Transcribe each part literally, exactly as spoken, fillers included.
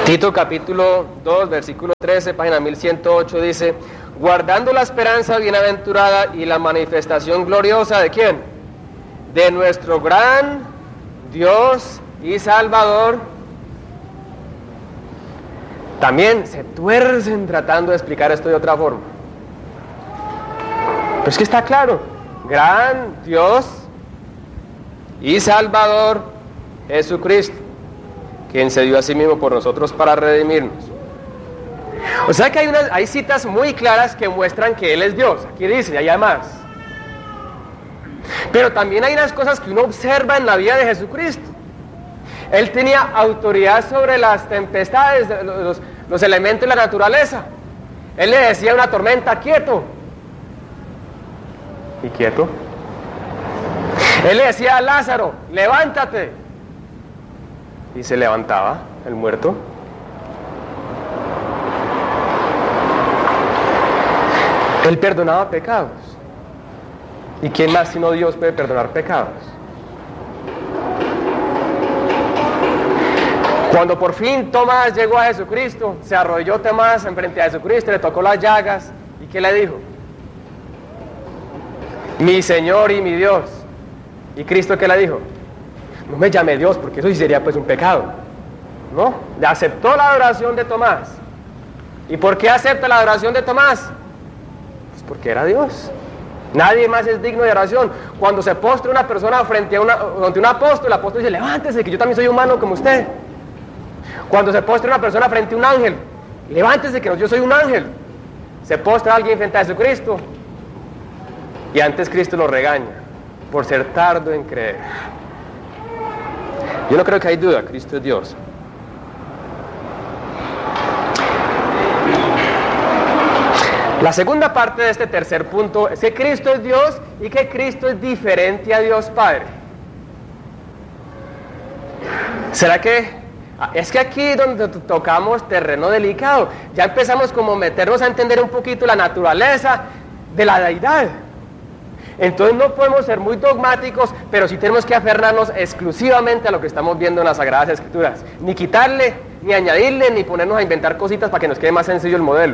Tito capítulo dos, versículo trece, página mil ciento ocho dice: guardando la esperanza bienaventurada y la manifestación gloriosa ¿de quién? De nuestro gran Dios y Salvador. También se tuercen tratando de explicar esto de otra forma. Pero es que está claro, gran Dios y Salvador Jesucristo, quien se dio a sí mismo por nosotros para redimirnos. O sea que hay, unas, hay citas muy claras que muestran que Él es Dios. Aquí dice, y hay más. Pero también hay unas cosas que uno observa en la vida de Jesucristo. Él tenía autoridad sobre las tempestades, los, los elementos de la naturaleza. Él le decía a una tormenta, quieto. Y quieto. Él le decía a Lázaro, levántate. Y se levantaba el muerto. Él perdonaba pecados. ¿Y quién más sino Dios puede perdonar pecados? Cuando por fin Tomás llegó a Jesucristo, se arrodilló Tomás enfrente a Jesucristo, le tocó las llagas. ¿Y qué le dijo? Mi Señor y mi Dios. ¿Y Cristo qué le dijo? No me llame Dios, porque eso sí sería pues un pecado. ¿No? Le aceptó la adoración de Tomás. ¿Y por qué acepta la adoración de Tomás? Pues porque era Dios. Nadie más es digno de oración. Cuando se postra una persona frente a una, frente a un apóstol, el apóstol dice, levántese, que yo también soy humano como usted. Cuando se postra una persona frente a un ángel, levántese, que yo soy un ángel. Se postra alguien frente a Jesucristo, y antes Cristo lo regaña por ser tardo en creer. Yo no creo que hay duda, Cristo es Dios. La segunda parte de este tercer punto es que Cristo es Dios y que Cristo es diferente a Dios Padre. ¿Será que? Es que aquí donde tocamos terreno delicado, ya empezamos como a meternos a entender un poquito la naturaleza de la deidad. Entonces no podemos ser muy dogmáticos, pero sí tenemos que aferrarnos exclusivamente a lo que estamos viendo en las Sagradas Escrituras. Ni quitarle, ni añadirle, ni ponernos a inventar cositas para que nos quede más sencillo el modelo.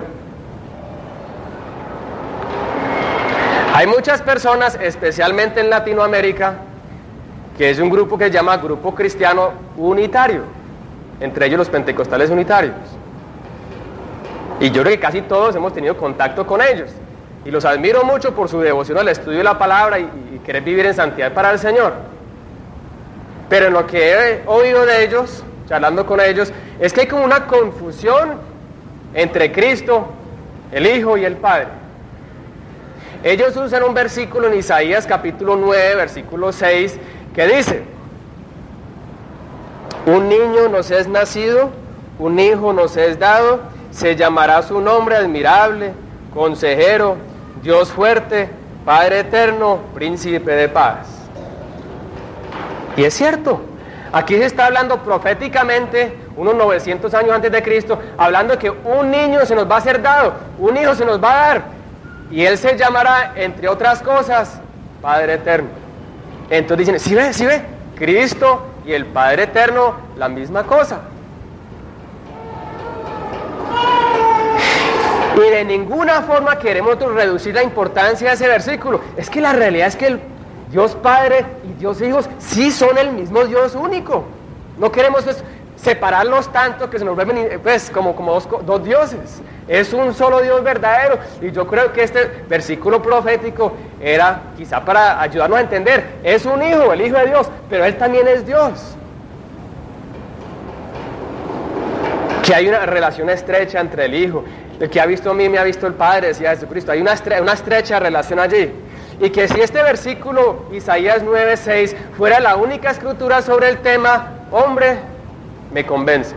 Hay muchas personas, especialmente en Latinoamérica, que es un grupo que se llama Grupo Cristiano Unitario, entre ellos los pentecostales unitarios. Y yo creo que casi todos hemos tenido contacto con ellos. Y los admiro mucho por su devoción al estudio de la palabra y, y querer vivir en santidad para el Señor. Pero en lo que he oído de ellos, charlando con ellos, es que hay como una confusión entre Cristo, el Hijo y el Padre. Ellos usan un versículo en Isaías capítulo nueve, versículo seis, que dice: un niño nos es nacido, un hijo nos es dado, se llamará su nombre admirable, consejero, Dios fuerte, Padre eterno, príncipe de paz. Y es cierto, aquí se está hablando proféticamente, unos novecientos años antes de Cristo, hablando de que un niño se nos va a ser dado, un hijo se nos va a dar, y él se llamará, entre otras cosas, Padre eterno. Entonces dicen, ¿sí ve? ¿Sí ve? Cristo y el Padre eterno, la misma cosa. Y de ninguna forma queremos reducir la importancia de ese versículo. Es que la realidad es que el Dios Padre y Dios Hijo sí son el mismo Dios único. No queremos pues, separarlos tanto que se nos vuelven pues, como, como dos, dos dioses. Es un solo Dios verdadero. Y yo creo que este versículo profético era quizá para ayudarnos a entender. Es un Hijo, el Hijo de Dios, pero Él también es Dios. Que hay una relación estrecha entre el Hijo. El que ha visto a mí me ha visto el Padre, decía Jesucristo. Hay una, estre- una estrecha relación allí. Y que si este versículo, Isaías nueve seis, fuera la única escritura sobre el tema, hombre, me convence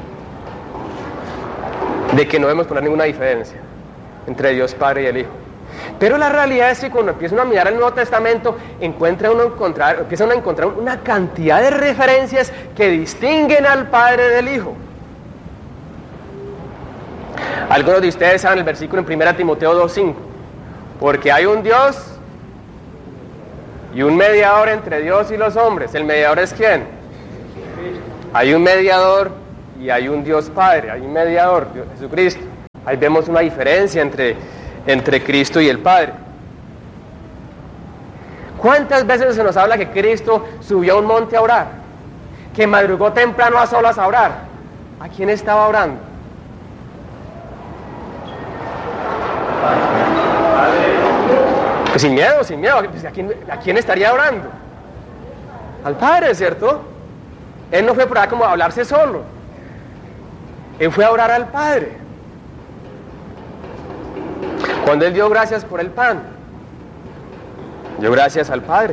de que no debemos poner ninguna diferencia entre Dios Padre y el Hijo. Pero la realidad es que cuando empiezan a mirar el Nuevo Testamento, encuentra uno encontrar, empiezan a encontrar una cantidad de referencias que distinguen al Padre del Hijo. Algunos de ustedes saben el versículo en primera Timoteo dos cinco, porque hay un Dios y un mediador entre Dios y los hombres. ¿El mediador es quién? Hay un mediador y hay un Dios Padre, hay un mediador, Dios, Jesucristo. Ahí vemos una diferencia entre, entre Cristo y el Padre. ¿Cuántas veces se nos habla que Cristo subió a un monte a orar? Que madrugó temprano a solas a orar. ¿A quién estaba orando? Pues sin miedo, sin miedo. ¿A quién, ¿A quién estaría orando? Al Padre, ¿cierto? Él no fue por allá como a hablarse solo. Él fue a orar al Padre. Cuando Él dio gracias por el pan, dio gracias al Padre.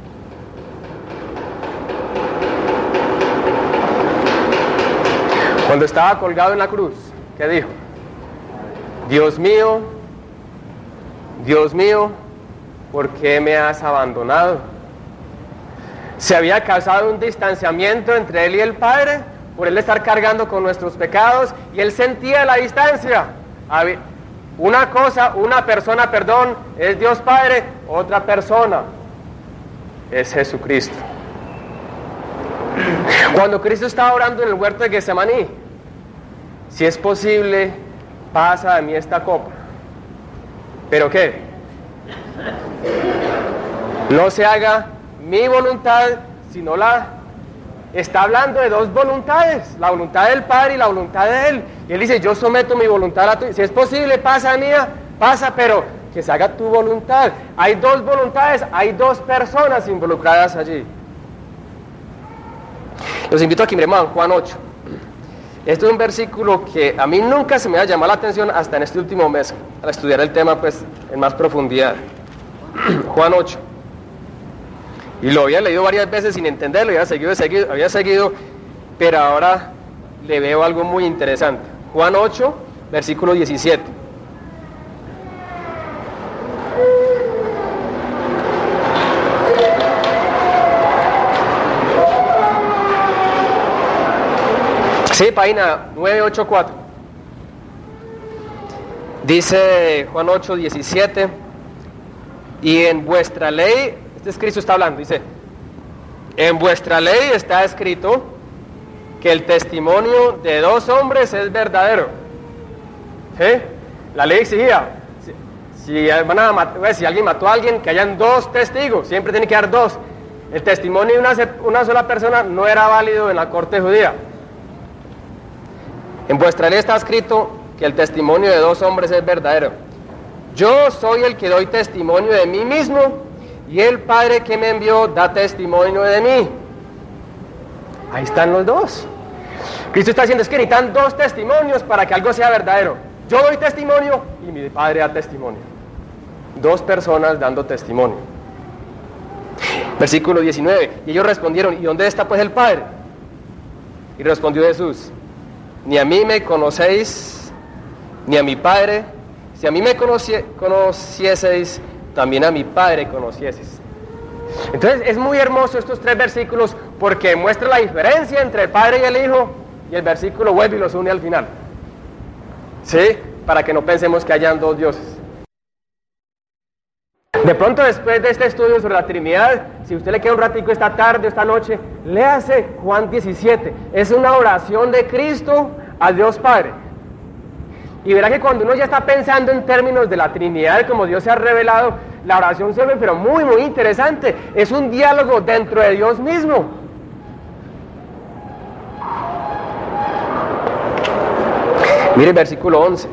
Cuando estaba colgado en la cruz, ¿qué dijo? Dios mío, Dios mío, ¿por qué me has abandonado? Se había causado un distanciamiento entre Él y el Padre por Él estar cargando con nuestros pecados, y Él sentía la distancia. Una cosa, una persona, perdón, es Dios Padre, otra persona es Jesucristo. Cuando Cristo estaba orando en el huerto de Getsemaní, si es posible, pasa de mí esta copa. ¿Pero qué? No se haga mi voluntad, sino la... Está hablando de dos voluntades, la voluntad del Padre y la voluntad de Él. Y Él dice, yo someto mi voluntad a la tuya. Si es posible, pasa mía, pasa, pero que se haga tu voluntad. Hay dos voluntades, hay dos personas involucradas allí. Los invito a que miremos a Juan ocho. Este es un versículo que a mí nunca se me ha llamado la atención hasta en este último mes, al estudiar el tema pues en más profundidad. Juan ocho. Y lo había leído varias veces sin entenderlo, había seguido, seguido, había seguido, pero ahora le veo algo muy interesante. Juan ocho, versículo diecisiete. Sí, página nueve ochenta y cuatro. Dice Juan ocho, diecisiete. Y en vuestra ley, este es Cristo está hablando, dice, en vuestra ley está escrito que el testimonio de dos hombres es verdadero. ¿Sí? La ley exigía, si, si, van a mat- si alguien mató a alguien, que hayan dos testigos, siempre tiene que haber dos. El testimonio de una, una sola persona no era válido en la corte judía. En vuestra ley está escrito que el testimonio de dos hombres es verdadero. Yo soy el que doy testimonio de mí mismo, y el Padre que me envió da testimonio de mí. Ahí están los dos. Cristo está diciendo, es que necesitan dos testimonios para que algo sea verdadero. Yo doy testimonio y mi Padre da testimonio. Dos personas dando testimonio. Versículo diecinueve. Y ellos respondieron, ¿y dónde está pues el Padre? Y respondió Jesús, ni a mí me conocéis, ni a mi Padre. Si a mí me conocie, conocieseis, también a mi Padre conocieseis. Entonces es muy hermoso estos tres versículos porque muestra la diferencia entre el Padre y el Hijo, y el versículo vuelve y los une al final. ¿Sí? Para que no pensemos que hayan dos dioses. De pronto, después de este estudio sobre la Trinidad, si usted le queda un ratico esta tarde o esta noche, léase Juan diecisiete. Es una oración de Cristo a Dios Padre. Y verá que cuando uno ya está pensando en términos de la Trinidad, como Dios se ha revelado, la oración se ve pero muy, muy interesante. Es un diálogo dentro de Dios mismo. Mire el versículo once.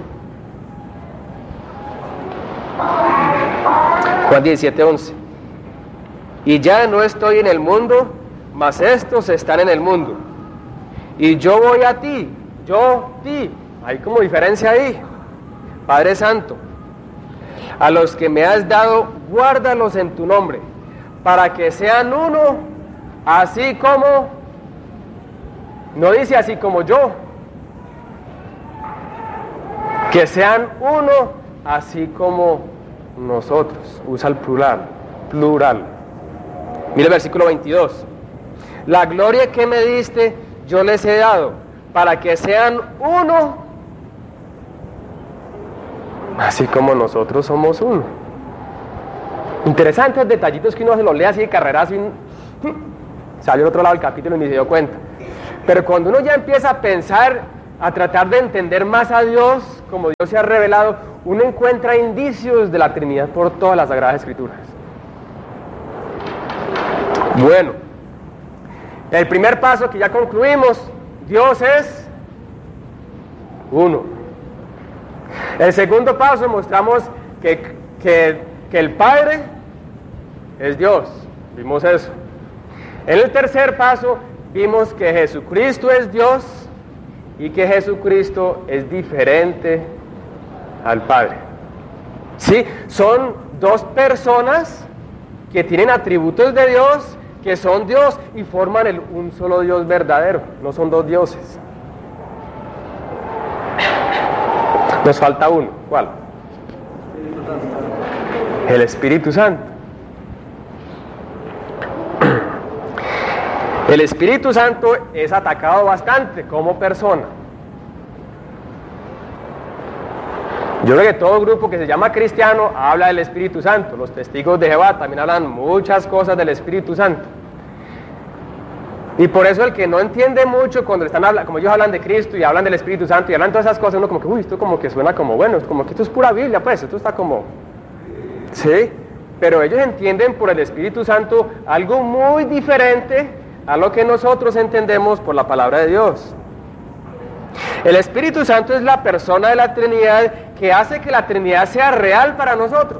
Juan diecisiete, once. Y ya no estoy en el mundo, mas estos están en el mundo. Y yo voy a ti, yo, ti. Hay como diferencia ahí. Padre Santo, a los que me has dado, guárdalos en tu nombre, para que sean uno, así como, no dice así como yo, que sean uno, así como nosotros. Usa el plural, plural. Mira el versículo veintidós. La gloria que me diste, yo les he dado, para que sean uno, así como nosotros somos uno. Interesantes detallitos que uno se los lee así de carrerazo y salió al otro lado del capítulo y ni se dio cuenta. Pero cuando uno ya empieza a pensar, a tratar de entender más a Dios, como Dios se ha revelado, uno encuentra indicios de la Trinidad por todas las Sagradas Escrituras. Bueno, el primer paso que ya concluimos, Dios es uno. El segundo paso mostramos que, que, que el Padre es Dios, vimos eso. En el tercer paso vimos que Jesucristo es Dios y que Jesucristo es diferente al Padre. Sí, son dos personas que tienen atributos de Dios, que son Dios y forman el, un solo Dios verdadero, no son dos dioses. Nos falta uno, ¿cuál? El Espíritu Santo. El Espíritu Santo es atacado bastante como persona. Yo creo que todo grupo que se llama cristiano habla del Espíritu Santo. Los testigos de Jehová también hablan muchas cosas del Espíritu Santo. Y por eso el que no entiende mucho cuando están hablando, como ellos hablan de Cristo y hablan del Espíritu Santo y hablan todas esas cosas, uno como que, uy, esto como que suena como bueno, como que esto es pura Biblia, pues, esto está como, sí, pero ellos entienden por el Espíritu Santo algo muy diferente a lo que nosotros entendemos por la palabra de Dios. El Espíritu Santo es la persona de la Trinidad que hace que la Trinidad sea real para nosotros.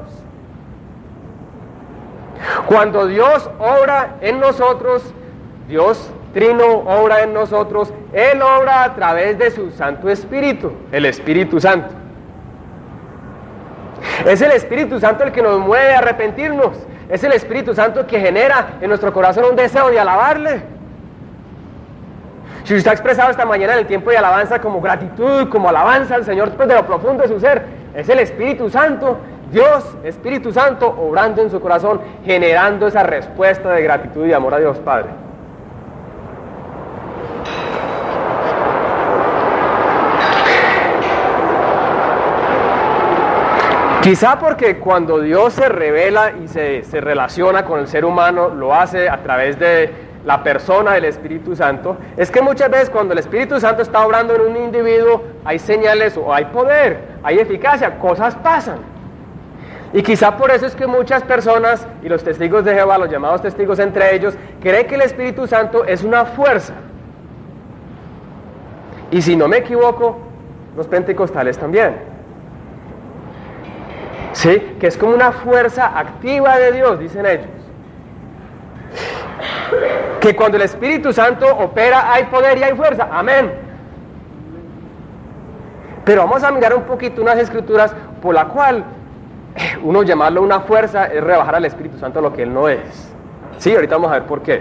Cuando Dios obra en nosotros, Dios Trino obra en nosotros, Él obra a través de su Santo Espíritu, el Espíritu Santo. Es el Espíritu Santo el que nos mueve a arrepentirnos, es el Espíritu Santo que genera en nuestro corazón un deseo de alabarle. Si usted ha expresado esta mañana en el tiempo de alabanza como gratitud, como alabanza al Señor pues de lo profundo de su ser, es el Espíritu Santo, Dios, Espíritu Santo, obrando en su corazón, generando esa respuesta de gratitud y amor a Dios Padre. Quizá porque cuando Dios se revela y se, se relaciona con el ser humano, lo hace a través de la persona del Espíritu Santo, es que muchas veces cuando el Espíritu Santo está obrando en un individuo, hay señales o hay poder, hay eficacia, cosas pasan. Y quizá por eso es que muchas personas, y los testigos de Jehová, los llamados testigos entre ellos, creen que el Espíritu Santo es una fuerza. Y si no me equivoco, los pentecostales también. Sí, que es como una fuerza activa de Dios, dicen ellos. Que cuando el Espíritu Santo opera hay poder y hay fuerza, amén. Pero vamos a mirar un poquito unas escrituras por la cual uno llamarlo una fuerza es rebajar al Espíritu Santo a lo que Él no es. Sí, ahorita vamos a ver por qué.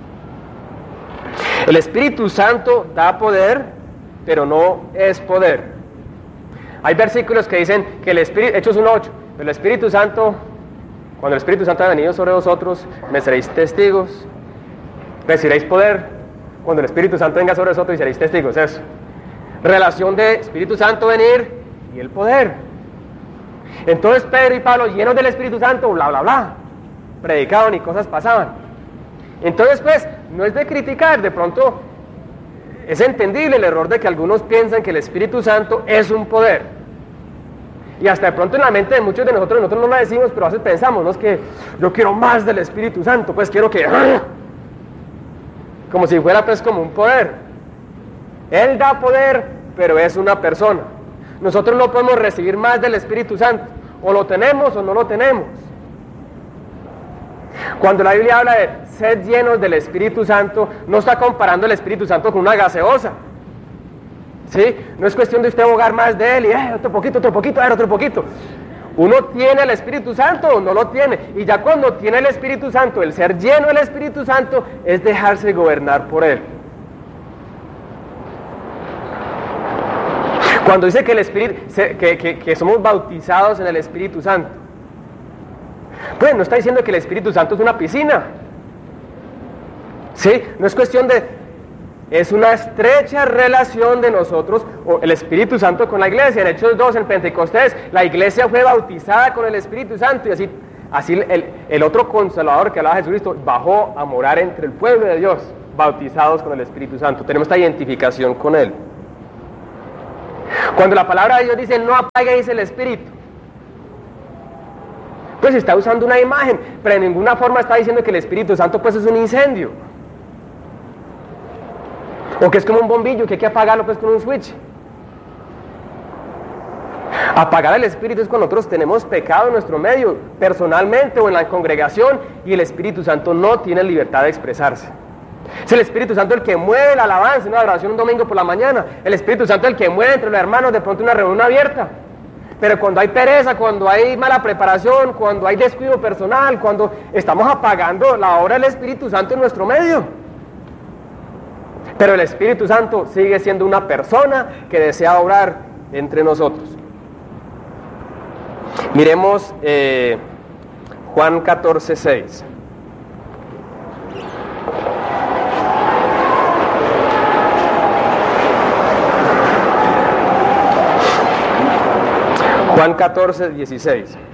El Espíritu Santo da poder, pero no es poder. Hay versículos que dicen que el Espíritu, Hechos uno ocho, el Espíritu Santo, cuando el Espíritu Santo ha venido sobre vosotros, me seréis testigos, recibiréis poder, cuando el Espíritu Santo venga sobre vosotros y seréis testigos, eso. Relación de Espíritu Santo venir y el poder. Entonces Pedro y Pablo, llenos del Espíritu Santo, bla, bla, bla, predicaban y cosas pasaban. Entonces pues, no es de criticar, de pronto es entendible el error de que algunos piensan que el Espíritu Santo es un poder. Y hasta de pronto en la mente de muchos de nosotros, nosotros no lo decimos, pero a veces pensamos, no es que yo quiero más del Espíritu Santo, pues quiero que... como si fuera pues como un poder. Él da poder, pero es una persona. Nosotros no podemos recibir más del Espíritu Santo, o lo tenemos o no lo tenemos. Cuando la Biblia habla de sed llenos del Espíritu Santo, no está comparando el Espíritu Santo con una gaseosa. ¿Sí? No es cuestión de usted ahogar más de él y eh, otro poquito, otro poquito, a ver, otro poquito. Uno tiene el Espíritu Santo o no lo tiene. Y ya cuando tiene el Espíritu Santo, el ser lleno del Espíritu Santo es dejarse gobernar por él. Cuando dice que, el Espíritu, que, que, que somos bautizados en el Espíritu Santo, pues no está diciendo que el Espíritu Santo es una piscina. ¿Sí? No es cuestión de... Es una estrecha relación de nosotros, o el Espíritu Santo con la iglesia. En Hechos dos, en Pentecostés, la iglesia fue bautizada con el Espíritu Santo y así, así el, el otro Consolador que hablaba Jesucristo bajó a morar entre el pueblo de Dios, bautizados con el Espíritu Santo, tenemos esta identificación con Él. Cuando la palabra de Dios dice no apaguéis el Espíritu, pues está usando una imagen, pero de ninguna forma está diciendo que el Espíritu Santo pues es un incendio, o que es como un bombillo que hay que apagarlo pues con un switch. Apagar el Espíritu es cuando nosotros tenemos pecado en nuestro medio, personalmente o en la congregación, y el Espíritu Santo no tiene libertad de expresarse. Es el Espíritu Santo el que mueve la alabanza en una adoración un domingo por la mañana, el Espíritu Santo el que mueve entre los hermanos de pronto una reunión abierta. Pero cuando hay pereza, cuando hay mala preparación, cuando hay descuido personal, cuando estamos apagando la obra del Espíritu Santo en nuestro medio. Pero el Espíritu Santo sigue siendo una persona que desea obrar entre nosotros. Miremos eh, Juan catorce, seis. Juan catorce, dieciséis.